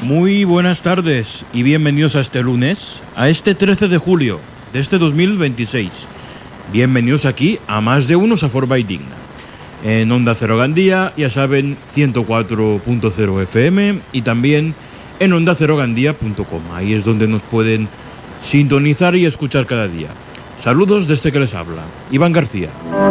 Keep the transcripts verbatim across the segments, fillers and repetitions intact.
Muy buenas tardes y bienvenidos a este lunes, a este trece de julio de este dos mil veintiséis. Bienvenidos aquí a Más de Uno Forma y Digna. En Onda Cero Gandía, ya saben, ciento cuatro punto cero F M y también en onda cero gandía punto com. Ahí es donde nos pueden sintonizar y escuchar cada día. Saludos desde que les habla, Iván García.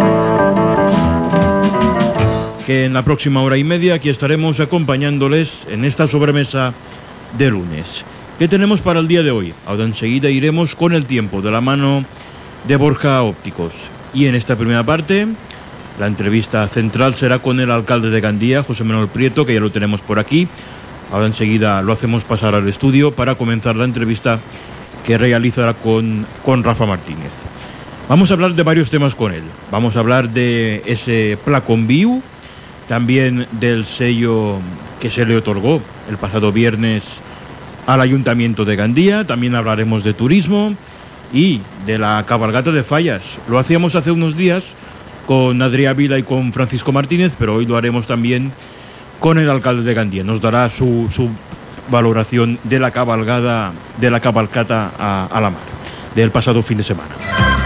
Que en la próxima hora y media aquí estaremos acompañándoles en esta sobremesa de lunes. ¿Qué tenemos para el día de hoy? Ahora enseguida iremos con el tiempo de la mano de Borja Ópticos. Y en esta primera parte, la entrevista central será con el alcalde de Gandía, José Manuel Prieto, que ya lo tenemos por aquí. Ahora enseguida lo hacemos pasar al estudio para comenzar la entrevista que realizará con, con Rafa Martínez. Vamos a hablar de varios temas con él. Vamos a hablar de ese Placón Viu, también del sello que se le otorgó el pasado viernes al Ayuntamiento de Gandía. También hablaremos de turismo y de la cabalgata de Fallas. Lo hacíamos hace unos días con Adrià Vila y con Francisco Martínez, pero hoy lo haremos también con el alcalde de Gandía. Nos dará su, su valoración de la cabalgada, de la cabalgata a, a la mar del pasado fin de semana.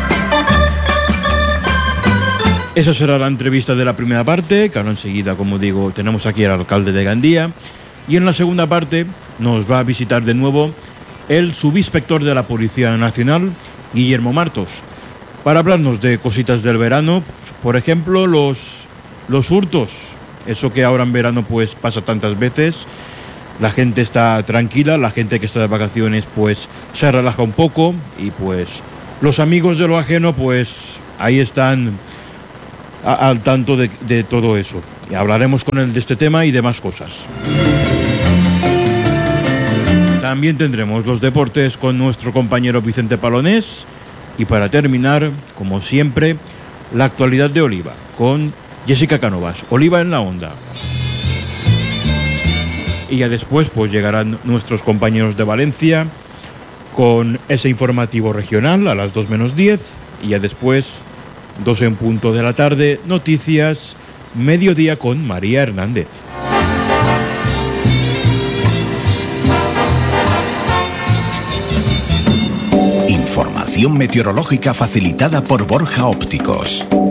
Esa será la entrevista de la primera parte, que ahora enseguida, como digo, tenemos aquí al alcalde de Gandía. Y en la segunda parte nos va a visitar de nuevo el subinspector de la Policía Nacional, Guillermo Martos, para hablarnos de cositas del verano, por ejemplo, los, los hurtos, eso que ahora en verano pues pasa tantas veces. La gente está tranquila, la gente que está de vacaciones pues se relaja un poco y pues los amigos de lo ajeno pues ahí están a, al tanto de, de todo eso. Y hablaremos con él de este tema y demás cosas. También tendremos los deportes con nuestro compañero Vicente Palonés. Y para terminar, como siempre, la actualidad de Oliva, con Jessica Cánovas. Oliva en la Onda. Y ya después pues llegarán nuestros compañeros de Valencia con ese informativo regional a las dos menos diez. Y ya después, dos en punto de la tarde, noticias, mediodía con María Hernández. Información meteorológica facilitada por Borja Ópticos.